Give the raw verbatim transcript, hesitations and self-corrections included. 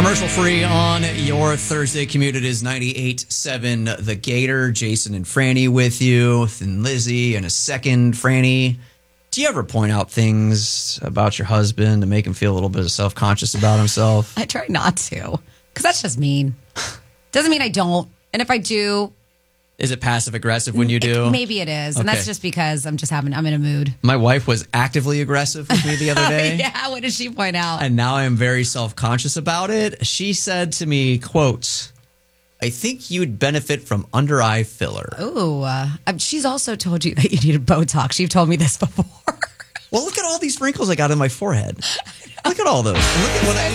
Commercial free on your Thursday commute. It is ninety-eight point seven The Gator. Jason and Franny with you, and Lizzie in a second. Franny, do you ever point out things about your husband to make him feel a little bit of self-conscious about himself? I try not to, because that's just mean. Doesn't mean I don't. And if I do... Is it passive-aggressive when you do? It, maybe it is. And Okay. that's just because I'm just having, I'm in a mood. My wife was actively aggressive with me the other day. Yeah, what did she point out? And now I am very self-conscious about it. She said to me, quote, I think you'd benefit from under-eye filler. Ooh, uh, um, she's also told you that you needed Botox. She's told me this before. Well, look at all these wrinkles I got in my forehead. Look at all those. And look at what I,